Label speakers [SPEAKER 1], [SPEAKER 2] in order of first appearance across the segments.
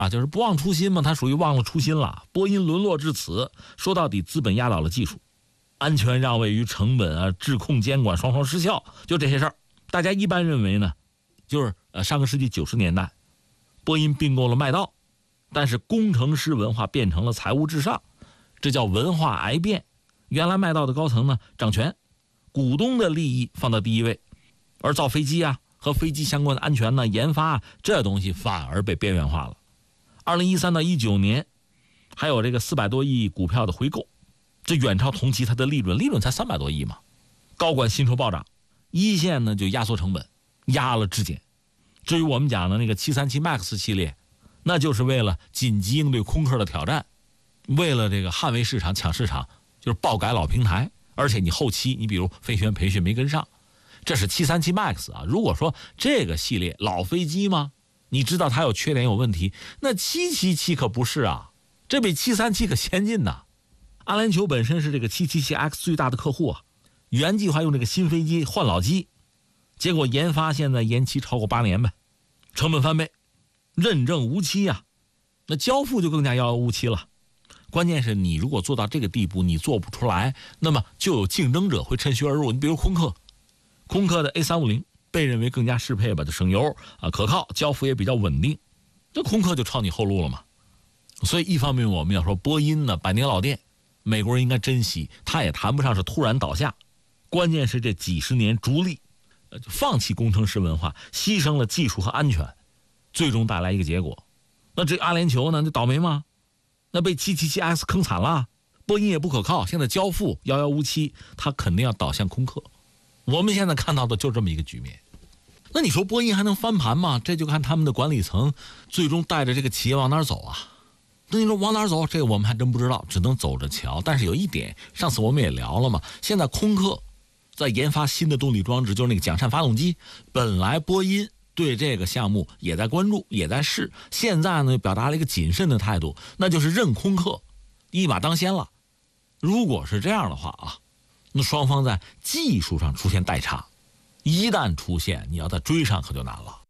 [SPEAKER 1] 啊，就是不忘初心嘛，它属于忘了初心了。波音沦落至此，说到底资本压倒了技术，安全让位于成本啊，质控监管双双失效，就这些事儿。大家一般认为呢，就是上个世纪90年代，波音并购了麦道，但是工程师文化变成了财务至上，这叫文化癌变。原来麦道的高层呢掌权，股东的利益放到第一位，而造飞机啊和飞机相关的安全呢研发这东西反而被边缘化了。2013到19年还有这个400多亿股票的回购，这远超同期它的利润才300多亿嘛。高管薪酬暴涨，一线呢就压缩成本，压了质检。至于我们讲的那个737 MAX 系列，那就是为了紧急应对空客的挑战，为了这个捍卫市场抢市场，就是爆改老平台，而且你后期你比如飞行员培训没跟上，这是737 MAX 啊。如果说这个系列老飞机吗？你知道它有缺点有问题，那777可不是啊，这比737可先进呐。阿联酋本身是这个777X 最大的客户啊，原计划用这个新飞机换老机，结果研发现在延期超过8年呗，成本翻倍，认证无期啊，那交付就更加遥遥无期了。关键是你如果做到这个地步，你做不出来，那么就有竞争者会趁虚而入。你比如空客的 A350 被认为更加适配吧，就省油啊，可靠，交付也比较稳定，这空客就抄你后路了嘛。所以一方面我们要说波音呢百年老店，美国人应该珍惜，它也谈不上是突然倒下，关键是这几十年逐利，放弃工程师文化，牺牲了技术和安全，最终带来一个结果。那这阿联酋呢，就倒霉吗？那被777X 坑惨了，波音也不可靠，现在交付遥遥无期，它肯定要倒向空客。我们现在看到的就这么一个局面。那你说波音还能翻盘吗？这就看他们的管理层最终带着这个企业往哪儿走啊。那你说往哪儿走，这个我们还真不知道，只能走着瞧。但是有一点，上次我们也聊了嘛，现在空客在研发新的动力装置，就是那个桨扇发动机，本来波音对这个项目也在关注，也在试，现在呢表达了一个谨慎的态度，那就是认空客一马当先了。如果是这样的话啊，那双方在技术上出现代差，一旦出现，你要再追上可就难了。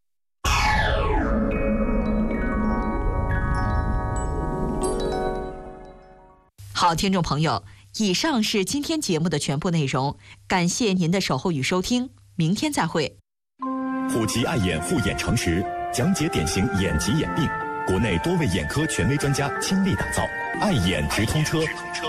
[SPEAKER 2] 好，听众朋友，以上是今天节目的全部内容，感谢您的守候与收听，明天再会。
[SPEAKER 3] 虎吉爱眼护眼诚实，讲解典型眼疾眼病，国内多位眼科权威专家倾力打造，爱眼直通车。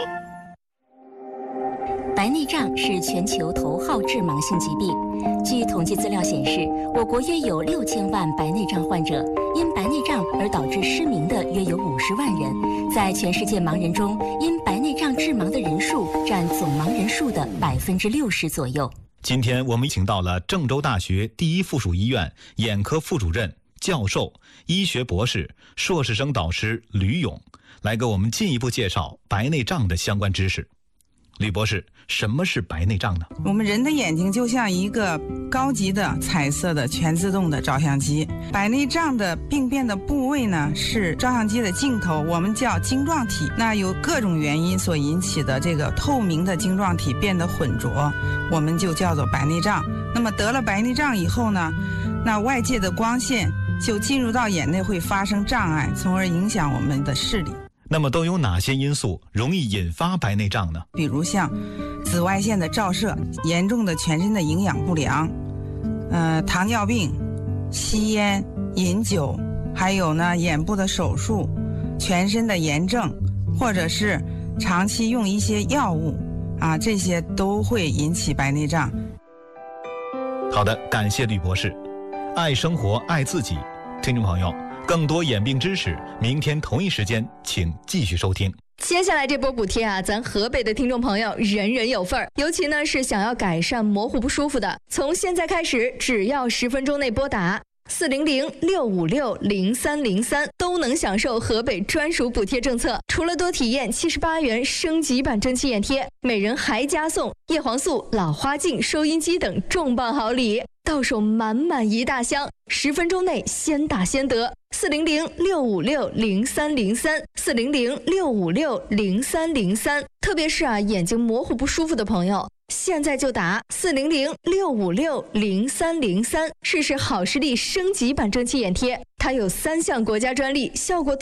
[SPEAKER 4] 白内障是全球头号致盲性疾病。据统计资料显示，我国约有6000万白内障患者，因白内障而导致失明的约有50万人。在全世界盲人中，因白内障致盲的人数占总盲人数的60%左右。
[SPEAKER 5] 今天我们请到了郑州大学第一附属医院眼科副主任、教授、医学博士、硕士生导师吕勇，来给我们进一步介绍白内障的相关知识。吕博士，什么是白内障呢？
[SPEAKER 6] 我们人的眼睛就像一个高级的彩色的全自动的照相机，白内障的病变的部位呢是照相机的镜头，我们叫晶状体。那有各种原因所引起的这个透明的晶状体变得浑浊，我们就叫做白内障。那么得了白内障以后呢，那外界的光线就进入到眼内，会发生障碍，从而影响我们的视力。
[SPEAKER 5] 那么都有哪些因素容易引发白内障呢？
[SPEAKER 6] 比如像紫外线的照射、严重的全身的营养不良、糖尿病、吸烟、饮酒，还有呢眼部的手术、全身的炎症，或者是长期用一些药物啊，这些都会引起白内障。
[SPEAKER 5] 好的，感谢吕博士。爱生活，爱自己。听众朋友，更多眼病知识，明天同一时间请继续收听。
[SPEAKER 7] 接下来这波补贴啊，咱河北的听众朋友人人有份儿，尤其呢是想要改善模糊不舒服的，从现在开始，只要10分钟内拨打400-656-0303，都能享受河北专属补贴政策。除了多体验78元升级版蒸汽眼贴，每人还加送叶黄素、老花镜、收音机等重磅好礼，到手满满一大箱，10分钟内先打先得。400-656-0303，400-656-0303。特别是眼睛模糊不舒服的朋友， 现在就打400-656-0303，试试好视力升级版蒸汽眼贴。它有3项国家专利，效果